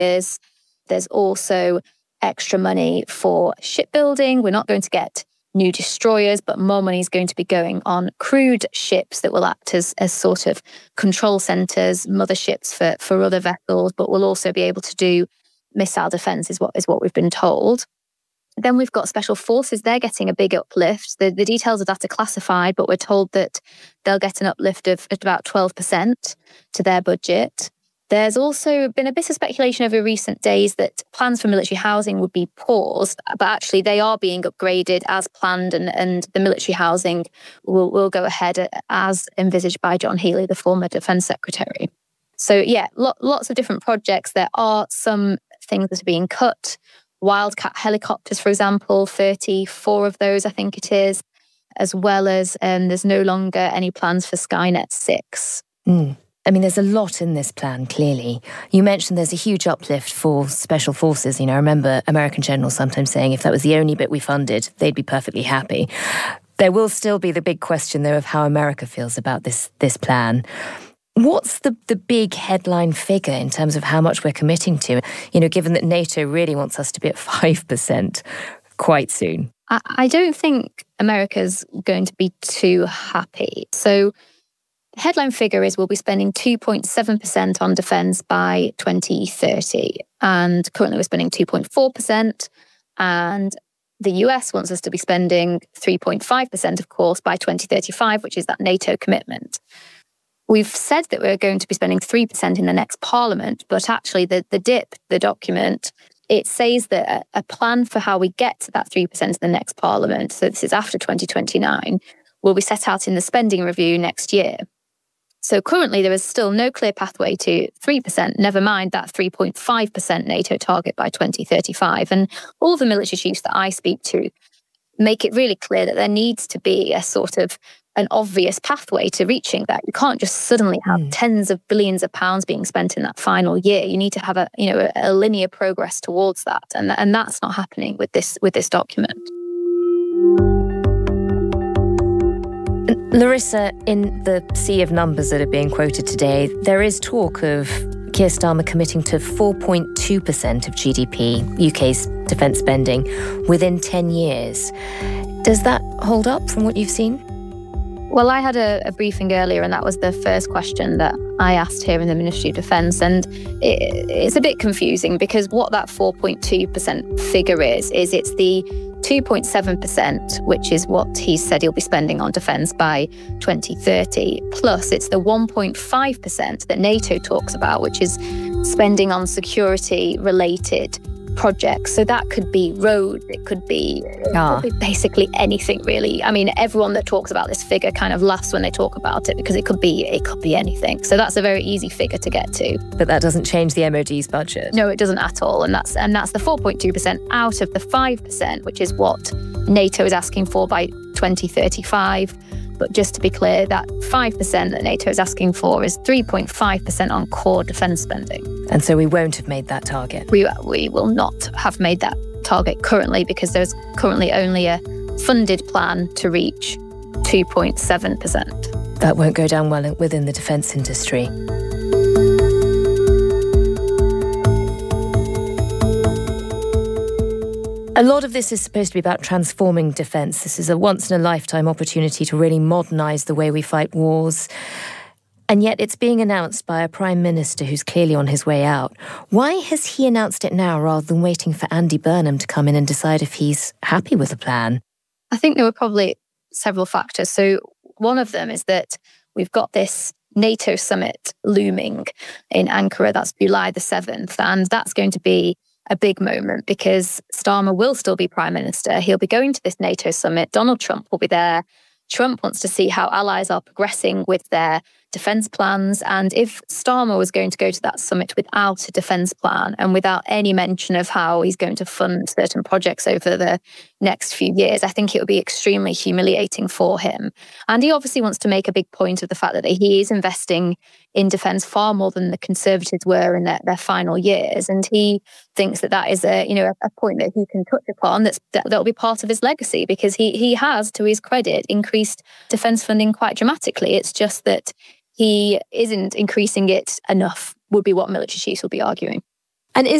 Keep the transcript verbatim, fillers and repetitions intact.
years. There's also extra money for shipbuilding. We're not going to get new destroyers, but more money is going to be going on crewed ships that will act as, as sort of control centres, motherships for, for other vessels, but will also be able to do missile defence is what is what we've been told. Then we've got special forces. They're getting a big uplift. The, the details of that are classified, but we're told that they'll get an uplift of about twelve percent to their budget. There's also been a bit of speculation over recent days that plans for military housing would be paused, but actually they are being upgraded as planned, and, and the military housing will, will go ahead as envisaged by John Healey, the former Defence Secretary. So yeah, lo- lots of different projects. There are some things that are being cut. Wildcat helicopters, for example, thirty-four of those, I think it is, as well as um, there's no longer any plans for Skynet six. Mm. I mean, there's a lot in this plan, clearly. You mentioned there's a huge uplift for special forces. You know, I remember American generals sometimes saying if that was the only bit we funded, they'd be perfectly happy. There will still be the big question, though, of how America feels about this, this plan. What's the, the big headline figure in terms of how much we're committing to, you know, given that NATO really wants us to be at five percent quite soon? I, I don't think America's going to be too happy. So the headline figure is we'll be spending two point seven percent on defence by twenty thirty. And currently we're spending two point four percent. And the U S wants us to be spending three point five percent, of course, by twenty thirty-five, which is that NATO commitment. We've said that we're going to be spending three percent in the next parliament, but actually the, the D I P, the document, it says that a, a plan for how we get to that three percent in the next parliament, so this is after twenty twenty-nine, will be set out in the spending review next year. So currently there is still no clear pathway to three percent, never mind that three point five percent NATO target by twenty thirty-five. And all the military chiefs that I speak to make it really clear that there needs to be a sort of an obvious pathway to reaching that. You can't just suddenly have mm. tens of billions of pounds being spent in that final year. You need to have a, you know, a, a linear progress towards that, and and that's not happening with this with this document. Larissa, in the sea of numbers that are being quoted today, there is talk of Keir Starmer committing to four point two percent of G D P, U K's defence spending, within ten years. Does that hold up from what you've seen? Well, I had a, a briefing earlier, and that was the first question that I asked here in the Ministry of Defence. And it, it's a bit confusing because what that four point two percent figure is, is it's the two point seven percent, which is what he said he'll be spending on defence by twenty thirty. Plus, it's the one point five percent that NATO talks about, which is spending on security-related projects. So that could be roads, it could be, ah. it could be basically anything, really. I mean, everyone that talks about this figure kind of laughs when they talk about it because it could be it could be anything. So that's a very easy figure to get to. But that doesn't change the M O D's budget. No, it doesn't at all. And that's and that's the four point two percent out of the five percent, which is what NATO is asking for by twenty thirty-five. But just to be clear, that five percent that NATO is asking for is three point five percent on core defence spending. And so we won't have made that target? We, we will not have made that target currently because there's currently only a funded plan to reach two point seven percent. That won't go down well within the defence industry. A lot of this is supposed to be about transforming defence. This is a once-in-a-lifetime opportunity to really modernise the way we fight wars. And yet it's being announced by a Prime Minister who's clearly on his way out. Why has he announced it now rather than waiting for Andy Burnham to come in and decide if he's happy with the plan? I think there were probably several factors. So one of them is that we've got this NATO summit looming in Ankara. That's July the seventh. And that's going to be a big moment because Starmer will still be Prime Minister. He'll be going to this NATO summit. Donald Trump will be there. Trump wants to see how allies are progressing with their defence plans. And if Starmer was going to go to that summit without a defence plan and without any mention of how he's going to fund certain projects over the next few years, I think it would be extremely humiliating for him. And he obviously wants to make a big point of the fact that he is investing in defence far more than the Conservatives were in their, their final years. And he thinks that that is a, you know, a point that he can touch upon that's, that will be part of his legacy because he, he has, to his credit, increased defence funding quite dramatically. It's just that he isn't increasing it enough, would be what military chiefs will be arguing. And is